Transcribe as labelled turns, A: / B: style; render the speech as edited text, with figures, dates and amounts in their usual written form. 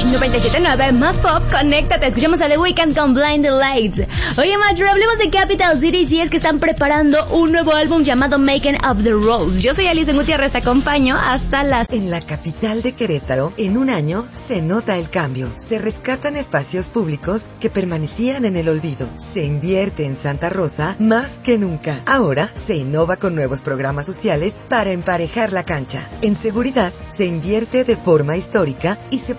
A: 97.9 más pop, conéctate, escuchamos a The Weeknd con Blinding Lights. Oye, Macho, hablemos de Capital City, si es que están preparando un nuevo álbum llamado Making of the Rose. Yo soy Alison Gutiérrez, te acompaño hasta las...
B: En la capital de Querétaro, en un año, se nota el cambio. Se rescatan espacios públicos que permanecían en el olvido. Se invierte en Santa Rosa más que nunca. Ahora, se innova con nuevos programas sociales para emparejar la cancha. En seguridad, se invierte de forma histórica y se